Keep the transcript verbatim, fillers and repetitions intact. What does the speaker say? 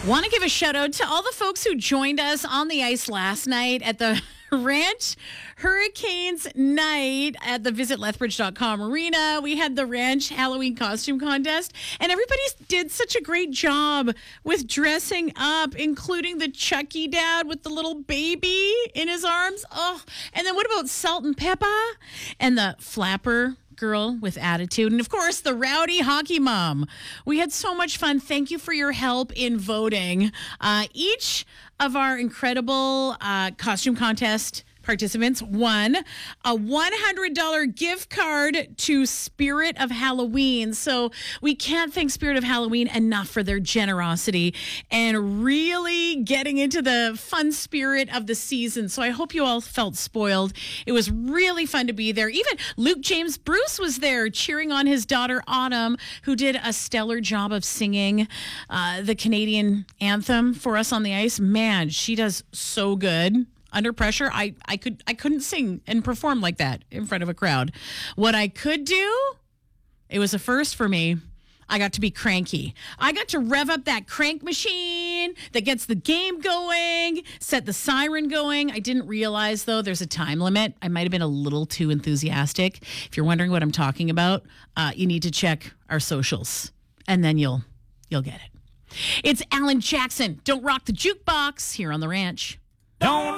Want to give a shout out to all the folks who joined us on the ice last night at the Ranch Hurricanes night at the visit lethbridge dot com arena. We had the Ranch Halloween costume contest, and everybody did such a great job with dressing up, including the Chucky dad with the little baby in his arms. Oh, and then what about Salt and Peppa and the Flapper girl with attitude, and of course the rowdy hockey mom. We had so much fun. Thank you for your help in voting. Uh, each of our incredible uh, costume contest participants won a one hundred dollars gift card to Spirit of Halloween. So we can't thank Spirit of Halloween enough for their generosity and really getting into the fun spirit of the season. So I hope you all felt spoiled. It was really fun to be there. Even Luke James Bruce was there cheering on his daughter Autumn, who did a stellar job of singing uh, the Canadian anthem for us on the ice. Man, she does so good. Under pressure, I, I could I couldn't sing and perform like that in front of a crowd. What I could do, it was a first for me. I got to be cranky. I got to rev up that crank machine that gets the game going, set the siren going. I didn't realize, though, there's a time limit. I might have been a little too enthusiastic. If you're wondering what I'm talking about, uh, you need to check our socials, and then you'll you'll get it. It's Alan Jackson. Don't rock the jukebox here on the ranch. Don't